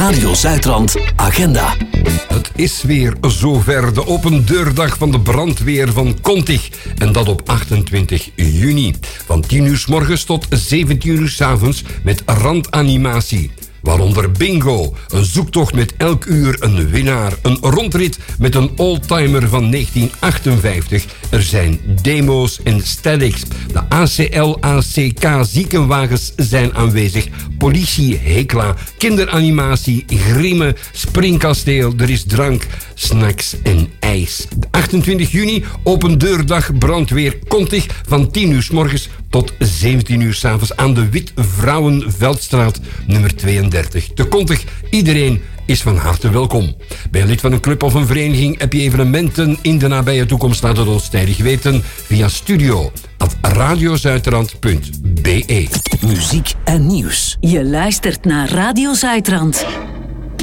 Radio Zuidrand Agenda. Het is weer zover, de open deurdag van de brandweer van Kontig. En dat op 28 juni. Van 10 uur 's morgens tot 17 uur 's avonds met randanimatie. Waaronder bingo, een zoektocht met elk uur een winnaar. Een rondrit met een oldtimer van 1958. Er zijn demo's en statics. De ACL-ACK ziekenwagens zijn aanwezig. Politie, hekla, kinderanimatie, grimmen, springkasteel. Er is drank, snacks en ijs. 28 juni, open deurdag brandweer Kontig van 10 uur 's morgens tot 17 uur 's avonds aan de Wit-Vrouwenveldstraat nummer 32. Te Kontig, iedereen is van harte welkom. Ben je lid van een club of een vereniging? Heb je evenementen in de nabije toekomst? Laat het ons tijdig weten via studio@radiozuidrand.be. Muziek en nieuws. Je luistert naar Radio Zuidrand.